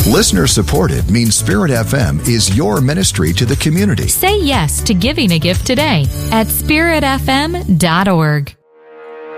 Listener supported means Spirit FM is your ministry to the community. Say yes to giving a gift today at spiritfm.org.